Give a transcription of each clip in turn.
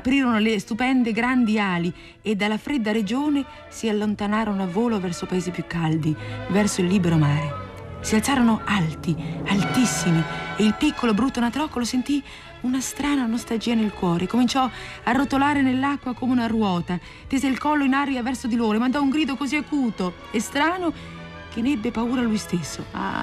aprirono le stupende grandi ali e dalla fredda regione si allontanarono a volo verso paesi più caldi, verso il libero mare. Si alzarono alti, altissimi, e il piccolo brutto anatroccolo sentì una strana nostalgia nel cuore. Cominciò a rotolare nell'acqua come una ruota, tese il collo in aria verso di loro e mandò un grido così acuto e strano che ne ebbe paura lui stesso.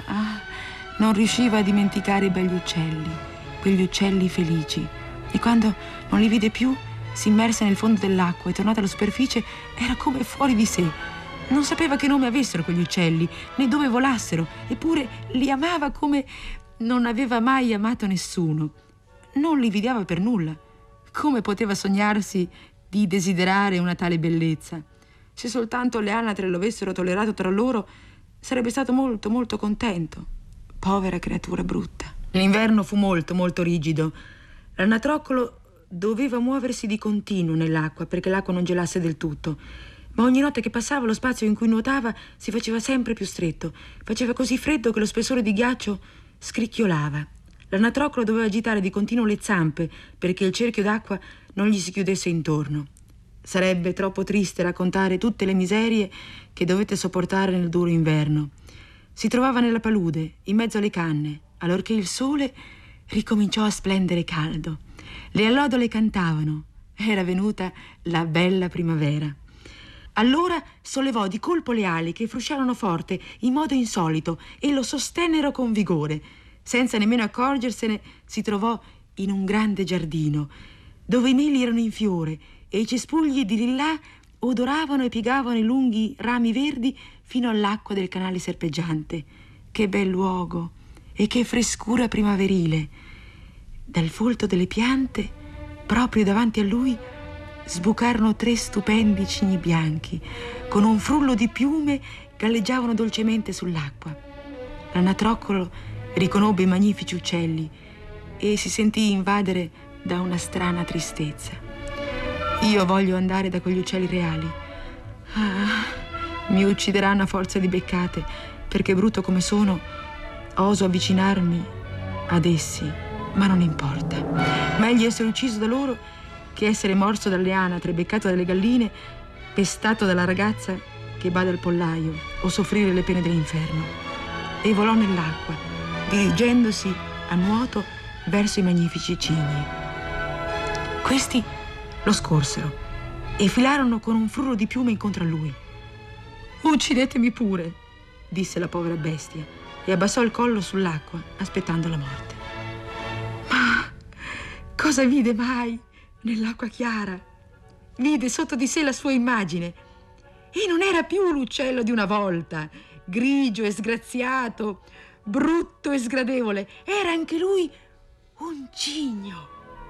Non riusciva a dimenticare i begli uccelli, quegli uccelli felici. E quando non li vide più, si immerse nel fondo dell'acqua e, tornata alla superficie, era come fuori di sé. Non sapeva che nome avessero quegli uccelli, né dove volassero, eppure li amava come non aveva mai amato nessuno. Non li invidiava per nulla. Come poteva sognarsi di desiderare una tale bellezza? Se soltanto le anatre lo avessero tollerato tra loro, sarebbe stato molto, molto contento. Povera creatura brutta. L'inverno fu molto, molto rigido. L'anatroccolo doveva muoversi di continuo nell'acqua perché l'acqua non gelasse del tutto. Ma ogni notte che passava lo spazio in cui nuotava si faceva sempre più stretto. Faceva così freddo che lo spessore di ghiaccio scricchiolava. L'anatroccolo doveva agitare di continuo le zampe perché il cerchio d'acqua non gli si chiudesse intorno. Sarebbe troppo triste raccontare tutte le miserie che dovette sopportare nel duro inverno. Si trovava nella palude, in mezzo alle canne, allorché il sole ricominciò a splendere caldo. Le allodole cantavano. Era venuta la bella primavera. Allora sollevò di colpo le ali che frusciarono forte in modo insolito e lo sostennero con vigore. Senza nemmeno accorgersene si trovò in un grande giardino dove i meli erano in fiore e i cespugli di lillà odoravano e piegavano i lunghi rami verdi fino all'acqua del canale serpeggiante. Che bel luogo e che frescura primaverile! Dal folto delle piante, proprio davanti a lui, sbucarono 3 stupendi cigni bianchi, con un frullo di piume galleggiavano dolcemente sull'acqua. L'anatroccolo riconobbe i magnifici uccelli e si sentì invadere da una strana tristezza. Io voglio andare da quegli uccelli reali. Mi uccideranno a forza di beccate, perché brutto come sono, oso avvicinarmi ad essi, ma non importa. Meglio essere ucciso da loro che essere morso dalle anatre, beccato dalle galline, pestato dalla ragazza che bada al pollaio o soffrire le pene dell'inferno. E volò nell'acqua, dirigendosi a nuoto verso i magnifici cigni. Questi lo scorsero e filarono con un frullo di piume incontro a lui. «Uccidetemi pure», disse la povera bestia e abbassò il collo sull'acqua aspettando la morte. Ma cosa vide mai nell'acqua chiara? Vide sotto di sé la sua immagine e non era più l'uccello di una volta, grigio e sgraziato, brutto e sgradevole. Era anche lui un cigno.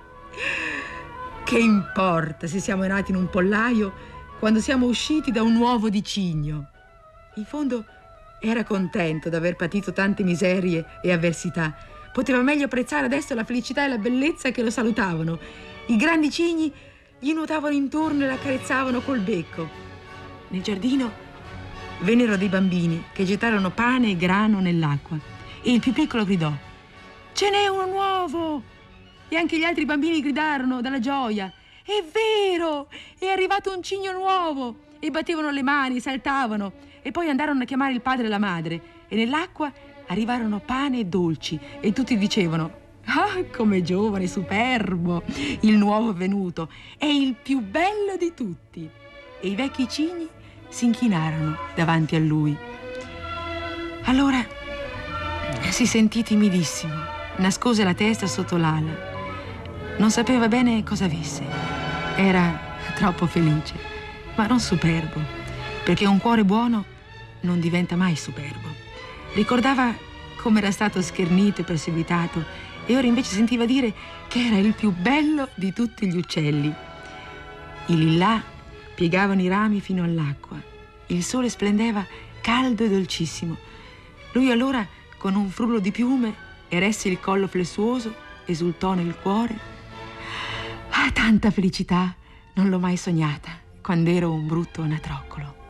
Che importa se siamo nati in un pollaio quando siamo usciti da un uovo di cigno? In fondo era contento d'aver patito tante miserie e avversità. Poteva meglio apprezzare adesso la felicità e la bellezza che lo salutavano. I grandi cigni gli nuotavano intorno e l'accarezzavano col becco. Nel giardino vennero dei bambini che gettarono pane e grano nell'acqua e il più piccolo gridò: «Ce n'è uno nuovo!» E anche gli altri bambini gridarono dalla gioia: «È vero! È arrivato un cigno nuovo!» E battevano le mani, saltavano e poi andarono a chiamare il padre e la madre e nell'acqua arrivarono pane e dolci e tutti dicevano: «Ah, come giovane, superbo! Il nuovo venuto è il più bello di tutti!» E i vecchi cigni si inchinarono davanti a lui. Allora si sentì timidissimo, nascose la testa sotto l'ala. Non sapeva bene cosa avesse. Era troppo felice, ma non superbo, perché un cuore buono non diventa mai superbo. Ricordava come era stato schernito e perseguitato e ora invece sentiva dire che era il più bello di tutti gli uccelli. I lillà piegavano i rami fino all'acqua. Il sole splendeva caldo e dolcissimo. Lui allora, con un frullo di piume, eresse il collo flessuoso, esultò nel cuore. Ah, tanta felicità non l'ho mai sognata quando ero un brutto anatroccolo.